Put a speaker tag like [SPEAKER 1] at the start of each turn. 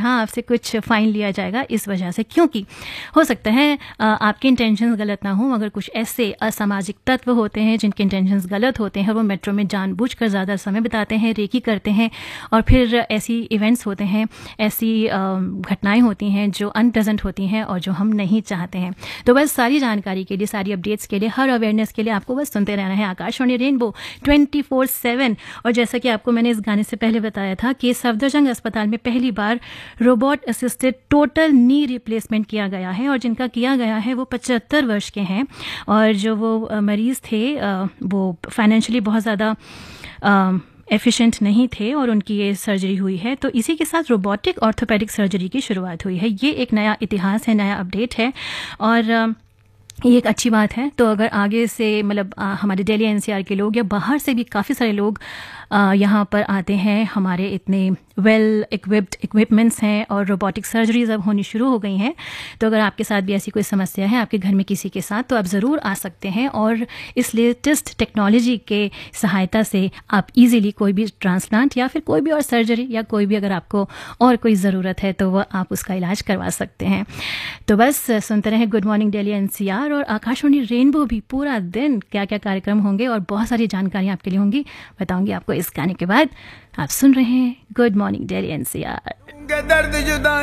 [SPEAKER 1] हाँ आपसे कुछ फ़ाइन लिया जाएगा इस वजह से, क्योंकि हो सकता है आपके इंटेंशंस गलत ना हो, मगर कुछ ऐसे असामाजिक तत्व होते हैं जिनके इंटेंशंस गलत होते हैं, वो मेट्रो में जानबूझकर ज़्यादा समय बिताते हैं, रेकी करते हैं, और फिर ऐसी इवेंट्स होते हैं, ऐसी घटनाएं होती हैं जो अनप्लेजेंट होती हैं और जो हम नहीं चाहते हैं। तो बस सारी जानकारी के लिए, सारी अपडेट्स के लिए, हर अवेयरनेस के लिए आपको बस सुनते रहना है आकाशवाणी रेनबो 24/7। और जैसा कि आपको मैंने इस गाने से पहले बताया था कि सफदरजंग अस्पताल में पहली बार robot assisted total knee replacement किया गया है, और जिनका किया गया है वो 75 वर्ष के हैं, और जो वो मरीज़ थे वो फाइनेंशियली बहुत ज़्यादा एफिशिएंट नहीं थे और उनकी ये सर्जरी हुई है। तो इसी के साथ रोबोटिक ऑर्थोपेडिक सर्जरी की शुरुआत हुई है। ये एक नया इतिहास है, नया अपडेट है, और ये एक अच्छी बात है। तो अगर आगे से मतलब हमारे दिल्ली एनसीआर के लोग या बाहर से भी काफ़ी सारे लोग यहाँ पर आते हैं, हमारे इतने वेल इक्विप्ड इक्विपमेंट्स हैं और रोबोटिक सर्जरीज अब होनी शुरू हो गई हैं, तो अगर आपके साथ भी ऐसी कोई समस्या है आपके घर में किसी के साथ, तो आप ज़रूर आ सकते हैं, और इस लेटेस्ट टेक्नोलॉजी के सहायता से आप इजीली कोई भी ट्रांसप्लांट या फिर कोई भी और सर्जरी या कोई भी अगर आपको और कोई ज़रूरत है तो वह आप उसका इलाज करवा सकते हैं। तो बस सुनते रहें गुड मॉर्निंग दिल्ली एनसीआर और आकाशवाणी रेनबो भी। पूरा दिन क्या क्या कार्यक्रम होंगे और बहुत सारी जानकारी आपके लिए होंगी, बताऊंगी आपको इस गाने के बाद। आप सुन रहे हैं गुड मॉर्निंग दिल्ली एनसीआर।